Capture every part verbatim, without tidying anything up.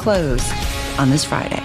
close on this Friday.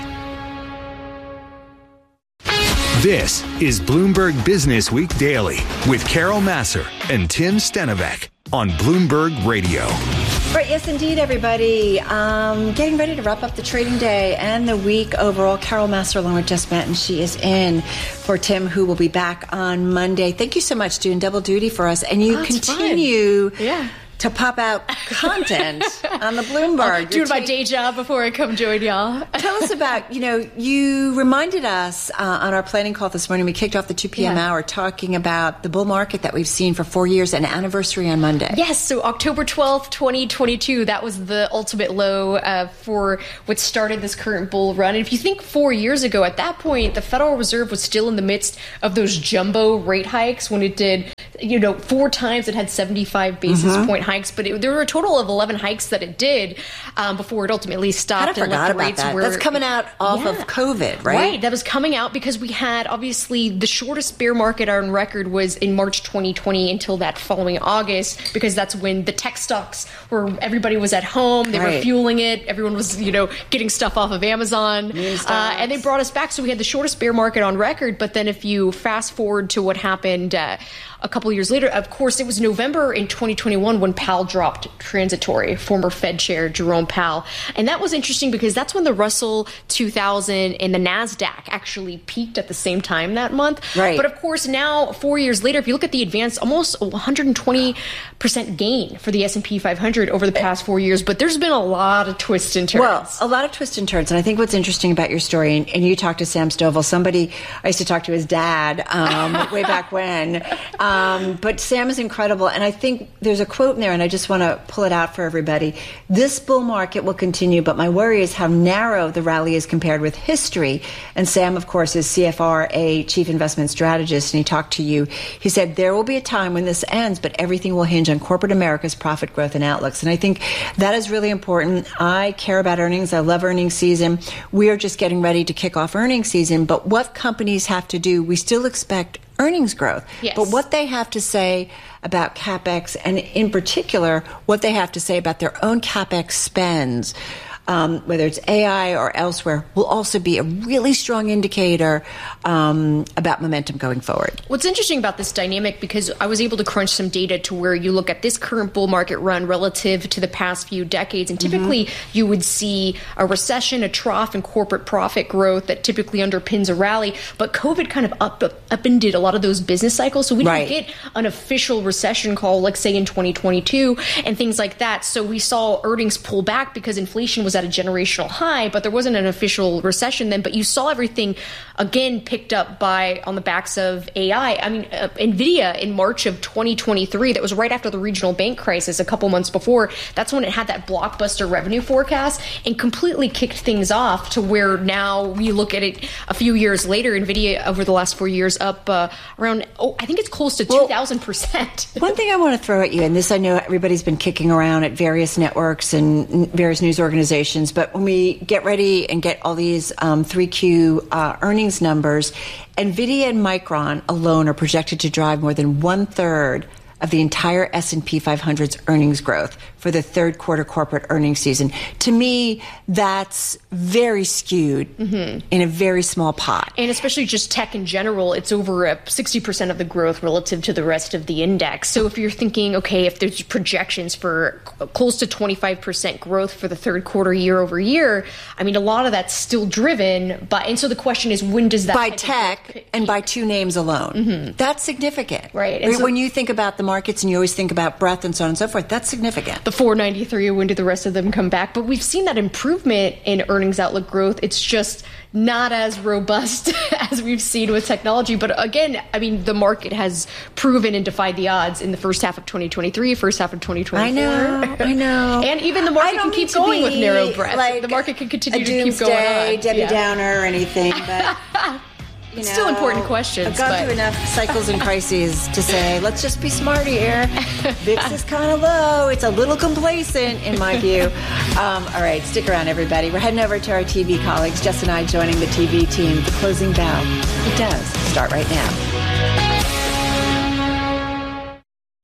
This is Bloomberg Business Week Daily with Carol Massar and Tim Stenovec on Bloomberg Radio. Right, yes, indeed, everybody. Um, getting ready to wrap up the trading day and the week overall. Carol Massar along with Jess Benton. She is in for Tim, who will be back on Monday. Thank you so much, doing double duty for us. And you oh, continue yeah. to pop out content on the Bloomberg. Doing my day job before I come join y'all. Tell us about, you know, you reminded us uh, on our planning call this morning, we kicked off the two p.m. Yeah. hour talking about the bull market that we've seen for four years, an anniversary on Monday. Yes, so October twelfth, twenty twenty-two, that was the ultimate low uh, for what started this current bull run. And if you think four years ago, at that point, the Federal Reserve was still in the midst of those jumbo rate hikes when it did, you know, four times it had seventy-five basis mm-hmm. point hikes, but it, there were a total of eleven hikes that it did um, before it ultimately stopped. I forgot and let the about rates that. Were, That's coming out off yeah. of COVID, right? Right. That was coming out because we had, obviously, the shortest bear market on record was in March twenty twenty until that following August, because that's when the tech stocks were, everybody was at home, they right. were fueling it, everyone was, you know, getting stuff off of Amazon, uh, and they brought us back. So we had the shortest bear market on record. But then if you fast forward to what happened uh, a couple years later, of course, it was November in twenty twenty-one when Powell dropped transitory, former Fed Chair Jerome Powell. And that was interesting because that's when the Russell two thousand and the NASDAQ actually peaked at the same time that month. Right. But of course, now, four years later, if you look at the advance, almost one hundred twenty percent gain for the S and P five hundred over the past four years. But there's been a lot of twists and turns. Well, a lot of twists and turns. And I think what's interesting about your story, and, and you talked to Sam Stovall, somebody I used to talk to his dad um, way back when. Um, but Sam is incredible. And I think there's a quote in there, and I just want to pull it out for everybody. This bull market will continue, but my worry is how narrow the rally is compared with history. And Sam, of course, is C F R A, Chief Investment Strategist, and he talked to you. He said, there will be a time when this ends, but everything will hinge on corporate America's profit growth and outlooks. And I think that is really important. I care about earnings. I love earnings season. We are just getting ready to kick off earnings season. But what companies have to do, we still expect earnings growth. Yes. But what they have to say about CapEx, and in particular, what they have to say about their own CapEx spends, um, whether it's A I or elsewhere, will also be a really strong indicator um, about momentum going forward. What's interesting about this dynamic, because I was able to crunch some data to where you look at this current bull market run relative to the past few decades, and typically mm-hmm. you would see a recession, a trough in corporate profit growth that typically underpins a rally. But COVID kind of up, up, upended a lot of those business cycles, so we right. didn't get an official recession call, like say in twenty twenty-two and things like that. So we saw earnings pull back because inflation was at a generational high, but there wasn't an official recession then. But you saw everything again picked up by on the backs of A I. I mean, uh, NVIDIA in March of twenty twenty-three, that was right after the regional bank crisis a couple months before. That's when it had that blockbuster revenue forecast and completely kicked things off to where now we look at it a few years later. NVIDIA over the last four years up uh, around, oh, I think it's close to well, two thousand percent. One thing I want to throw at you, and this I know everybody's been kicking around at various networks and various news organizations, but when we get ready and get all these um, three Q uh, earnings numbers, NVIDIA and Micron alone are projected to drive more than one-third of the entire S and P five hundred's earnings growth for the third quarter corporate earnings season. To me, that's very skewed mm-hmm. in a very small pot. And especially just tech in general, it's over a sixty percent of the growth relative to the rest of the index. So if you're thinking, okay, if there's projections for close to twenty-five percent growth for the third quarter year over year, I mean, a lot of that's still driven by, and so the question is, when does that by tech and by two names alone? Mm-hmm. That's significant. Right. And so, when you think about the markets and you always think about breadth and so on and so forth, that's significant. The four ninety-three, when do the rest of them come back? But we've seen that improvement in earnings outlook growth. It's just not as robust as we've seen with technology. But again, I mean, the market has proven and defied the odds in the first half of twenty twenty-three, first half of twenty twenty-four. I know, I know. And even the market can keep going with narrow breadth. Like the market can continue a to keep going on. Debbie yeah. Downer or anything, but... You It's know, still important questions. I've gone but... through enough cycles and crises to say, let's just be smart here. V I X is kind of low. It's a little complacent, in my view. Um, all right, stick around, everybody. We're heading over to our T V colleagues. Jess and I joining the T V team. The closing bell. It does start right now.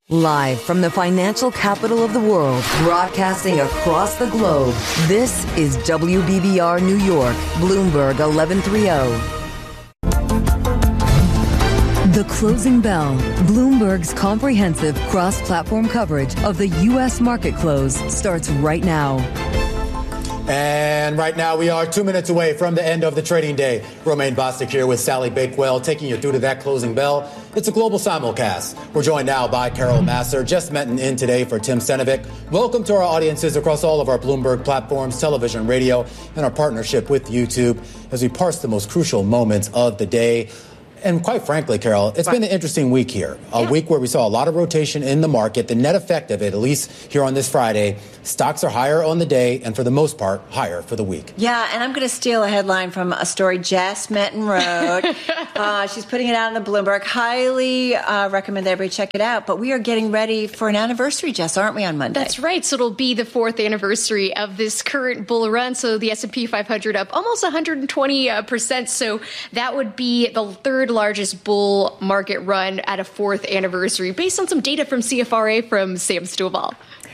Live from the financial capital of the world, broadcasting across the globe, this is W B B R New York, Bloomberg eleven thirty. The Closing Bell, Bloomberg's comprehensive cross-platform coverage of the U S market close starts right now. And right now we are two minutes away from the end of the trading day. Romaine Bostick here with Sally Bakewell, taking you through to that closing bell. It's a global simulcast. We're joined now by Carol Massar, Jess Metten in today for Tim Stenovic. Welcome to our audiences across all of our Bloomberg platforms, television, radio, and our partnership with YouTube as we parse the most crucial moments of the day. And quite frankly, Carol, it's been an interesting week here. A yeah. week where we saw a lot of rotation in the market. The net effect of it, at least here on this Friday, stocks are higher on the day and for the most part, higher for the week. Yeah, and I'm going to steal a headline from a story Jess Metten wrote. uh, she's putting it out on the Bloomberg. Highly uh, recommend that everybody check it out. But we are getting ready for an anniversary, Jess, aren't we, on Monday? That's right. So it'll be the fourth anniversary of this current bull run. So the S and P five hundred up almost one hundred twenty percent. So that would be the third largest bull market run at a fourth anniversary, based on some data from C F R A from Sam Stovall.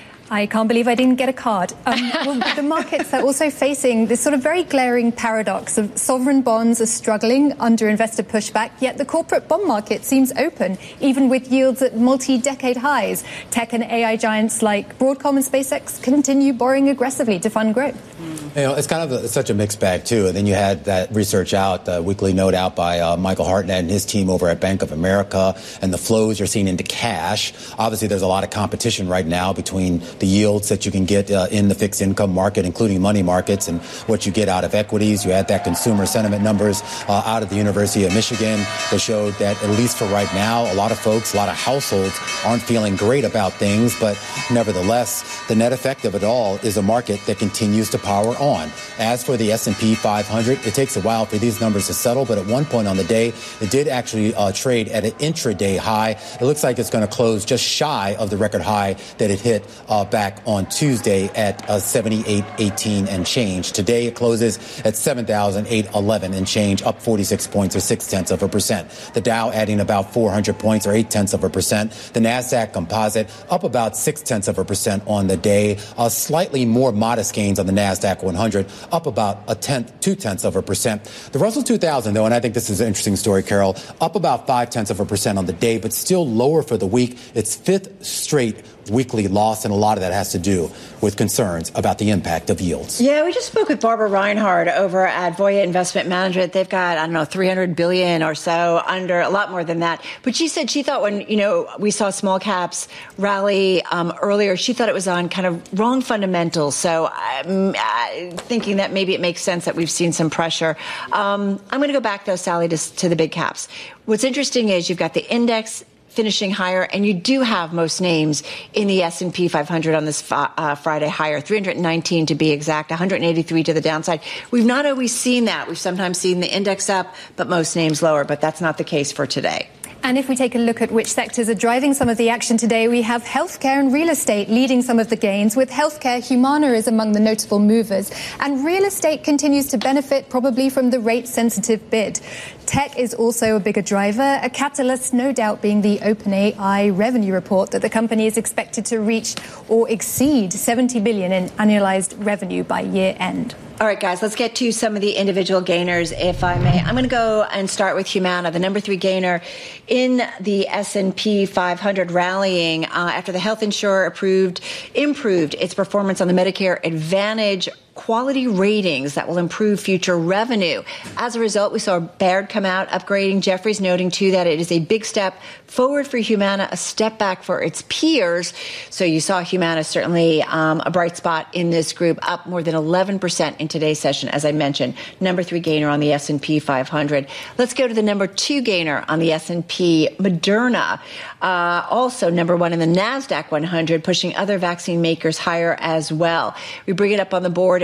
I can't believe I didn't get a card. Um, well, the markets are also facing this sort of very glaring paradox of sovereign bonds are struggling under investor pushback, yet the corporate bond market seems open, even with yields at multi-decade highs. Tech and A I giants like Broadcom and SpaceX continue borrowing aggressively to fund growth. You know, it's kind of a, such a mixed bag, too. And then you had that research out, the weekly note out by uh, Michael Hartnett and his team over at Bank of America, and the flows you're seeing into cash. Obviously, there's a lot of competition right now between the yields that you can get uh, in the fixed income market, including money markets, and what you get out of equities. You had that consumer sentiment numbers uh, out of the University of Michigan that showed that, at least for right now, a lot of folks, a lot of households aren't feeling great about things. But nevertheless, the net effect of it all is a market that continues to power on. As for the S and P five hundred, it takes a while for these numbers to settle, but at one point on the day, it did actually uh, trade at an intraday high. It looks like it's going to close just shy of the record high that it hit uh, back on Tuesday at uh, seventy-eight eighteen and change. Today, it closes at seven thousand eight hundred eleven and change, up forty-six points or six tenths of a percent. The Dow adding about four hundred points or eight tenths of a percent. The NASDAQ Composite up about six tenths of a percent on the day. Uh, slightly more modest gains on the NASDAQ one hundred, up about a tenth, two tenths of a percent. The Russell two thousand, though, and I think this is an interesting story, Carol, up about five tenths of a percent on the day, but still lower for the week. It's fifth straight weekly loss, and a lot of that has to do with concerns about the impact of yields. Yeah, we just spoke with Barbara Reinhardt over at Voya Investment Management. They've got, I don't know, three hundred billion dollars or so, under a lot more than that. But she said she thought when, you know, we saw small caps rally um, earlier, she thought it was on kind of wrong fundamentals. So I'm uh, thinking that maybe it makes sense that we've seen some pressure. Um, I'm going to go back, though, Sally, to, to the big caps. What's interesting is you've got the index finishing higher, and you do have most names in the S and P five hundred on this uh, Friday higher, three hundred nineteen to be exact, one hundred eighty-three to the downside. We've not always seen that. We've sometimes seen the index up, but most names lower, but that's not the case for today. And if we take a look at which sectors are driving some of the action today, we have healthcare and real estate leading some of the gains. With healthcare, Humana is among the notable movers. And real estate continues to benefit probably from the rate-sensitive bid. Tech is also a bigger driver, a catalyst no doubt being the OpenAI revenue report that the company is expected to reach or exceed seventy billion dollars in annualized revenue by year end. All right, guys, let's get to some of the individual gainers, if I may. I'm going to go and start with Humana, the number three gainer in the S and P five hundred, rallying uh, after the health insurer approved, improved its performance on the Medicare Advantage quality ratings that will improve future revenue. As a result, we saw Baird come out upgrading. Jefferies noting, too, that it is a big step forward for Humana, a step back for its peers. So you saw Humana certainly um, a bright spot in this group, up more than eleven percent in today's session, as I mentioned. Number three gainer on the S and P five hundred. Let's go to the number two gainer on the S and P, Moderna. Uh, also number one in the NASDAQ one hundred, pushing other vaccine makers higher as well. We bring it up on the board,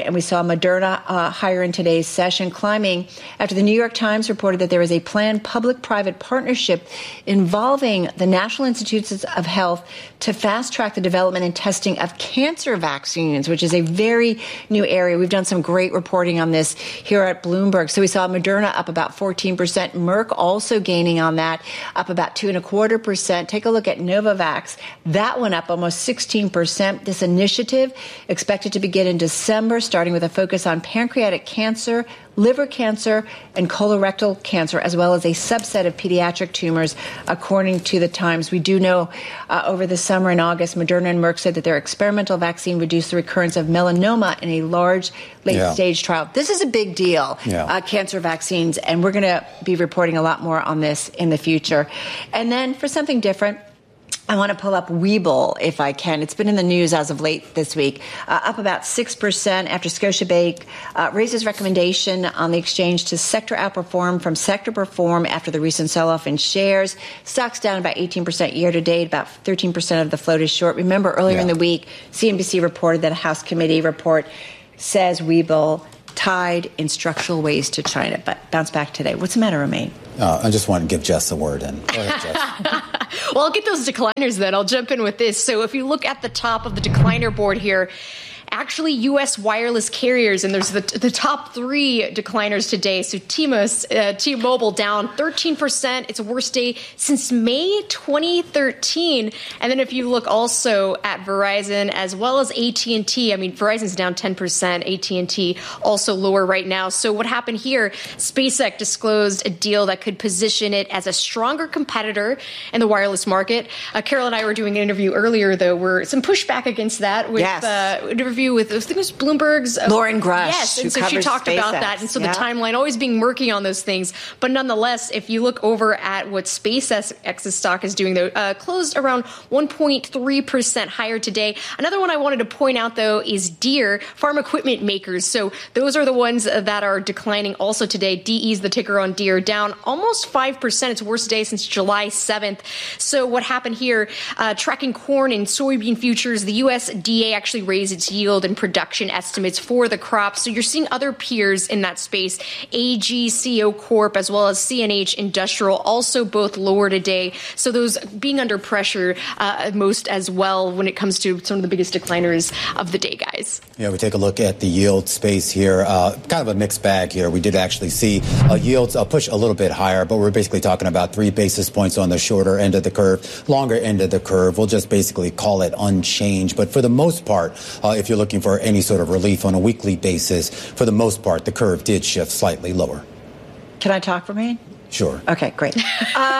and we saw Moderna uh, higher in today's session, climbing after the New York Times reported that there is a planned public-private partnership involving the National Institutes of Health to fast-track the development and testing of cancer vaccines, which is a very new area. We've done some great reporting on this here at Bloomberg. So we saw Moderna up about fourteen percent. Merck also gaining on that, up about two and a quarter percent. Take a look at Novavax. That one up almost sixteen percent. This initiative expected to begin in December, starting with a focus on pancreatic cancer, liver cancer, and colorectal cancer, as well as a subset of pediatric tumors, according to the Times. We do know uh, over the summer in August, Moderna and Merck said that their experimental vaccine reduced the recurrence of melanoma in a large late-stage yeah. trial. This is a big deal, yeah. uh, cancer vaccines, and we're going to be reporting a lot more on this in the future. And then for something different, I want to pull up Webull, if I can. It's been in the news as of late this week, uh, up about six percent after Scotiabank uh, raised its recommendation on the exchange to sector outperform from sector perform after the recent sell-off in shares. Stock's down about eighteen percent year-to-date, about thirteen percent of the float is short. Remember, earlier yeah. in the week, C N B C reported that a House committee report says Webull tied in structural ways to China, but bounce back today. What's the matter, Romaine? Uh, I just want to give Jess a word. And go ahead, Jess. Well, I'll get those decliners then. I'll jump in with this. So if you look at the top of the decliner board here, actually U S wireless carriers, and there's the the top three decliners today. So T-Mobile, uh, T-Mobile down thirteen percent. It's a worst day since May twenty thirteen. And then if you look also at Verizon as well as A T and T, I mean, Verizon's down ten percent, A T and T also lower right now. So what happened here, SpaceX disclosed a deal that could position it as a stronger competitor in the wireless market. Uh, Carol and I were doing an interview earlier, though, where some pushback against that with yes. uh, interview with, I think it was Bloomberg's uh, Lauren Grush. Yes, and so she talked SpaceX. about that. And so yeah. the timeline always being murky on those things. But nonetheless, if you look over at what SpaceX's stock is doing, though, uh, closed around one point three percent higher today. Another one I wanted to point out, though, is Deere, farm equipment makers. So those are the ones that are declining also today. D E is the ticker on Deere, down almost five percent. It's worst day since July seventh. So what happened here, uh, tracking corn and soybean futures, the U S D A actually raised its yield and production estimates for the crop. So you're seeing other peers in that space, A G C O Corp, as well as C N H Industrial, also both lower today. So those being under pressure uh, most as well when it comes to some of the biggest decliners of the day, guys. Yeah, we take a look at the yield space here. Uh, kind of a mixed bag here. We did actually see uh, yields uh, push a little bit higher, but we're basically talking about three basis points on the shorter end of the curve, longer end of the curve. We'll just basically call it unchanged. But for the most part, uh, if you're looking for any sort of relief on a weekly basis, for the most part, the curve did shift slightly lower. Can I talk, Romaine? Sure. Okay, great. Um,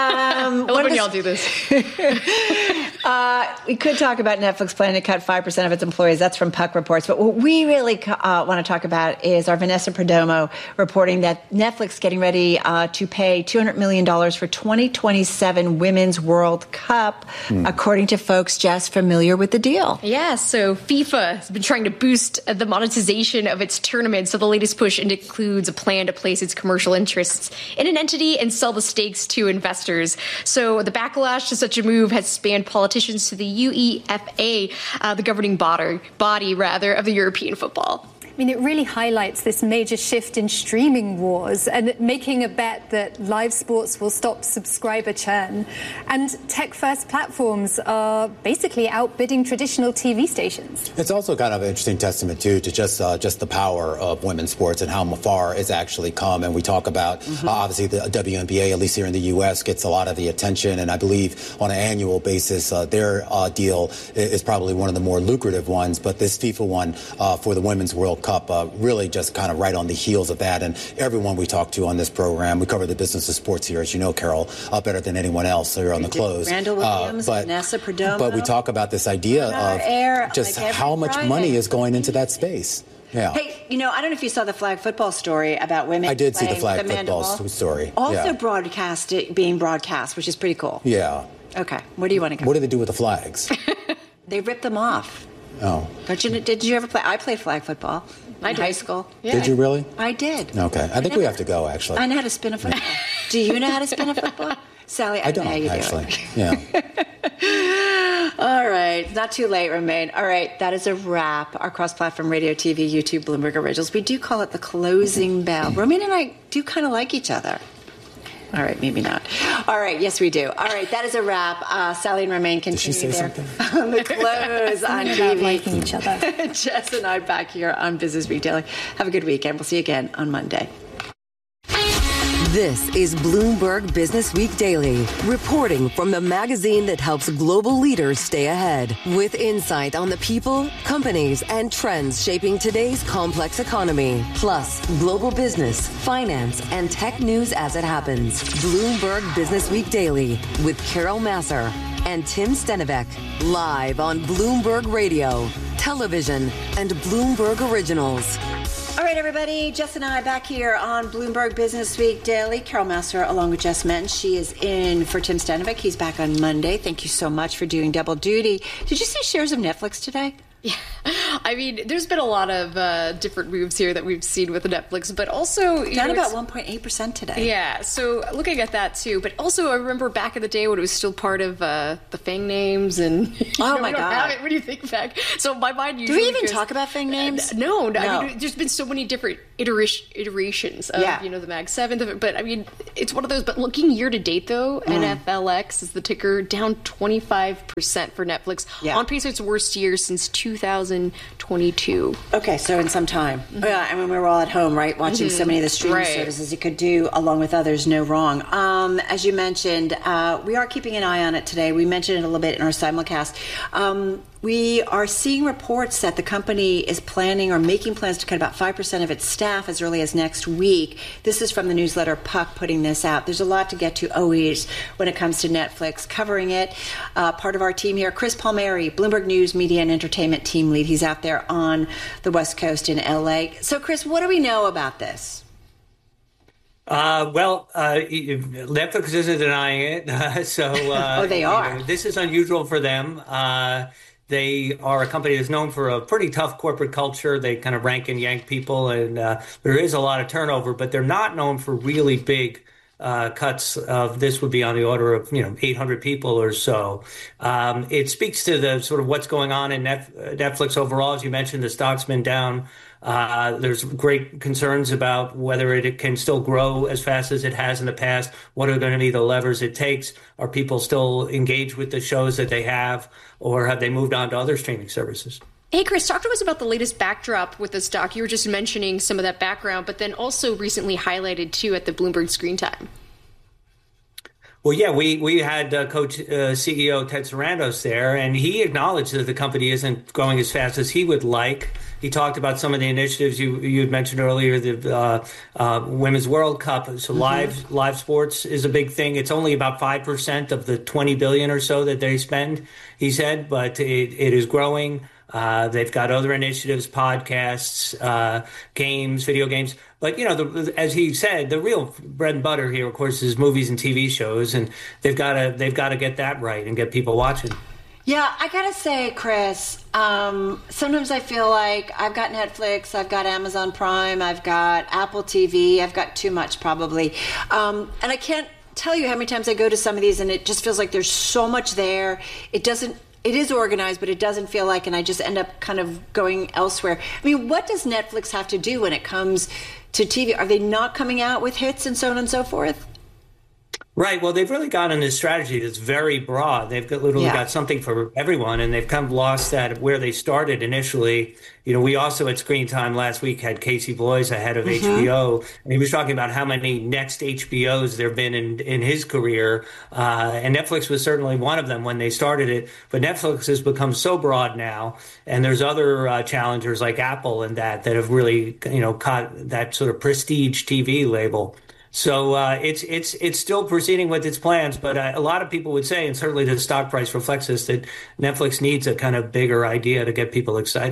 I love when y'all do this. uh, we could talk about Netflix planning to cut five percent of its employees. That's from Puck Reports. But what we really uh, want to talk about is our Vanessa Perdomo reporting that Netflix getting ready uh, to pay two hundred million dollars for twenty twenty-seven Women's World Cup, mm. according to folks just familiar with the deal. Yeah, so FIFA has been trying to boost the monetization of its tournament. So the latest push includes a plan to place its commercial interests in an entity and sell the stakes to investors. So the backlash to such a move has spanned politicians to the UEFA, uh, the governing body, body rather, of the European football. I mean, it really highlights this major shift in streaming wars and making a bet that live sports will stop subscriber churn. And tech-first platforms are basically outbidding traditional T V stations. It's also kind of an interesting testament, too, to just uh, just the power of women's sports and how far it's actually come. And we talk about, mm-hmm. uh, obviously, the W N B A, at least here in the U S, gets a lot of the attention. And I believe on an annual basis, uh, their uh, deal is probably one of the more lucrative ones. But this FIFA one uh, for the Women's World Cup, Up, uh, really just kind of right on the heels of that. And everyone we talk to on this program, we cover the business of sports here, as you know, Carol, uh, better than anyone else here on the close. Randall Williams, uh, but, Vanessa Perdomo. But we talk about this idea of air, just like how much Friday. money is going into that space. Yeah. Hey, you know, I don't know if you saw the flag football story about women. I did see the flag the football story. Also yeah. broadcast being broadcast, which is pretty cool. Yeah. Okay. What do you want to go? What do they do with the flags? They rip them off. Oh. Don't you, did you ever play? I played flag football in high school. Yeah. Did you really? I did. Okay. I think I we have to go, actually. I know how to spin a football. Do you know how to spin a football? Sally, I, I don't know how you actually. do it. Yeah. All right. Not too late, Romaine. All right. That is a wrap. Our cross-platform radio, T V, YouTube, Bloomberg Originals. We do call it the closing bell. Romaine and I do kind of like each other. All right, maybe not. All right, yes, we do. All right, that is a wrap. Uh, Sally and Romaine continue Did she say there something? on the close on T V. Liking each other. Jess and I back here on Business Week Daily. Have a good weekend. We'll see you again on Monday. This is Bloomberg Business Week Daily, reporting from the magazine that helps global leaders stay ahead, with insight on the people, companies, and trends shaping today's complex economy, plus global business, finance, and tech news as it happens. Bloomberg Business Week Daily with Carol Massar and Tim Stenivek, live on Bloomberg Radio, television, and Bloomberg Originals. All right, everybody. Jess and I back here on Bloomberg Business Week Daily. Carol Massar along with Jess Menton. She is in for Tim Stenivek. He's back on Monday. Thank you so much for doing double duty. Did you see shares of Netflix today? Yeah, I mean, there's been a lot of uh, different moves here that we've seen with Netflix, but also you down know, about one point eight percent today. Yeah, so looking at that too, but also I remember back in the day when it was still part of uh, the Fang names, and oh know, my we don't god, have it when you think back. So my mind do usually we even goes, talk about Fang names? Uh, no, no, no. I mean, there's been so many different iteration, iterations of yeah. you know the Mag seven, but I mean it's one of those. But looking year to date though, mm. N F L X is the ticker, down twenty-five percent for Netflix, yeah. on pace for its worst year since two thousand twenty-two. Okay, so in some time. Mm-hmm. Yeah, I mean, we were all at home, right, watching mm-hmm. so many of the streaming right. services. You could do, along with others, no wrong. Um, as you mentioned, uh, we are keeping an eye on it today. We mentioned it a little bit in our simulcast. Um, we are seeing reports that the company is planning or making plans to cut about five percent of its staff as early as next week. This is from the newsletter Puck putting this out. There's a lot to get to always when it comes to Netflix. Covering it, uh, part of our team here, Chris Palmieri, Bloomberg News Media and Entertainment Team Lead. He's out there on the West Coast in L A. So, Chris, what do we know about this? Uh, well, uh, Netflix isn't denying it. Uh, so, uh, oh, they are. You know, this is unusual for them. Uh, They are a company that's known for a pretty tough corporate culture. They kind of rank and yank people, and uh, there is a lot of turnover, but they're not known for really big uh, cuts of this would be on the order of, you know, eight hundred people or so. Um, it speaks to the sort of what's going on in Net- Netflix overall. As you mentioned, the stock's been down. Uh, there's great concerns about whether it can still grow as fast as it has in the past. What are going to be the levers it takes? Are people still engaged with the shows that they have, or have they moved on to other streaming services? Hey, Chris, talk to us about the latest backdrop with the stock. You were just mentioning some of that background, but then also recently highlighted, too, at the Bloomberg Screen Time. Well, yeah, we we had uh, Coach uh, C E O Ted Sarandos there, and he acknowledged that the company isn't growing as fast as he would like. He talked about some of the initiatives you you had mentioned earlier, the uh, uh, Women's World Cup. So mm-hmm. live live sports is a big thing. It's only about five percent of the twenty billion dollars or so that they spend, he said, but it, it is growing. Uh, they've got other initiatives, podcasts, uh, games, video games. But, you know, the, as he said, the real bread and butter here, of course, is movies and T V shows. And they've got to they've got to get that right and get people watching. Yeah, I got to say, Chris, um, sometimes I feel like I've got Netflix, I've got Amazon Prime, I've got Apple T V, I've got too much probably. Um, and I can't tell you how many times I go to some of these and it just feels like there's so much there. It doesn't. It is organized, but it doesn't feel like, and I just end up kind of going elsewhere. I mean, what does Netflix have to do when it comes to T V? Are they not coming out with hits and so on and so forth? Right. Well, they've really gotten this strategy that's very broad. They've got, literally yeah. got something for everyone, and they've kind of lost that where they started initially. You know, we also at Screen Time last week had Casey Bloys, ahead of mm-hmm. H B O, and he was talking about how many next H B Os there have been in, in his career. Uh, and Netflix was certainly one of them when they started it. But Netflix has become so broad now, and there's other uh, challengers like Apple and that that have really, you know, caught that sort of prestige T V label. So uh, it's it's it's still proceeding with its plans, but uh, a lot of people would say, and certainly the stock price reflects this, that Netflix needs a kind of bigger idea to get people excited.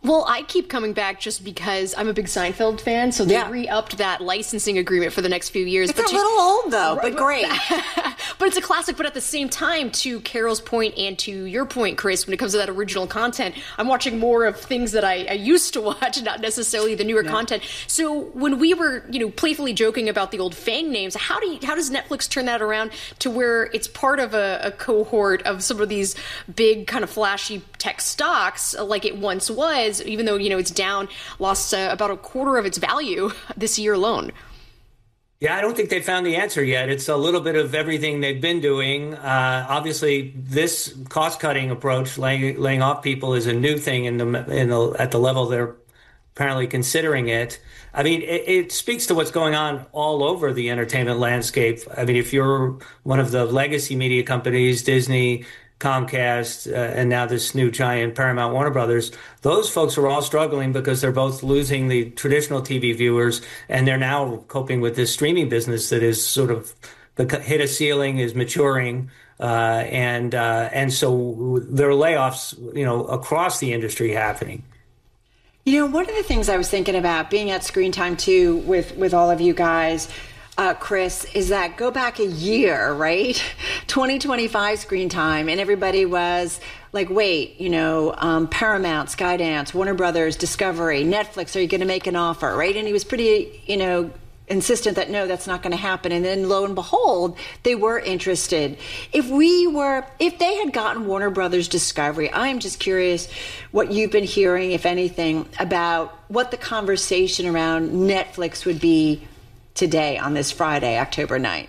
Well, I keep coming back just because I'm a big Seinfeld fan, so they Yeah. re-upped that licensing agreement for the next few years. It's but a to- little old, though, but great. But it's a classic. But at the same time, to Carol's point and to your point, Chris, when it comes to that original content, I'm watching more of things that I, I used to watch, not necessarily the newer Yeah. content. So when we were, you know, playfully joking about the old Fang names, how do you, how does Netflix turn that around to where it's part of a, a cohort of some of these big kind of flashy tech stocks like it once was, even though, you know, it's down, lost uh, about a quarter of its value this year alone? Yeah, I don't think they found the answer yet. It's a little bit of everything they've been doing. Uh, obviously, this cost-cutting approach, laying, laying off people, is a new thing in the, in the at the level they're apparently considering it. I mean, it, it speaks to what's going on all over the entertainment landscape. I mean, if you're one of the legacy media companies, Disney, Comcast, uh, and now this new giant Paramount Warner Brothers, those folks are all struggling because they're both losing the traditional T V viewers, and they're now coping with this streaming business that is sort of the hit a ceiling, is maturing, uh, and uh, and so there are layoffs, you know, across the industry happening. You know, one of the things I was thinking about being at Screen Time too with with all of you guys, Uh, Chris, is that go back a year, right? twenty twenty-five Screen Time, and everybody was like, wait, you know, um, Paramount, Skydance, Warner Brothers, Discovery, Netflix, are you going to make an offer, right? And he was pretty, you know, insistent that no, that's not going to happen. And then lo and behold, they were interested. If we were, if they had gotten Warner Brothers Discovery, I'm just curious what you've been hearing, if anything, about what the conversation around Netflix would be today on this Friday, October ninth.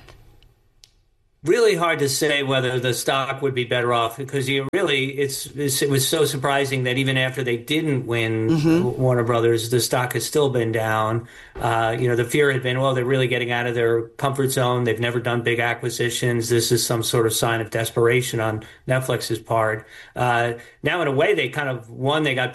Really hard to say whether the stock would be better off, because you really, it's, it's it was so surprising that even after they didn't win mm-hmm. Warner Brothers, the stock has still been down. Uh, you know, the fear had been, well, they're really getting out of their comfort zone. They've never done big acquisitions. This is some sort of sign of desperation on Netflix's part. Uh, now, in a way, they kind of won. They got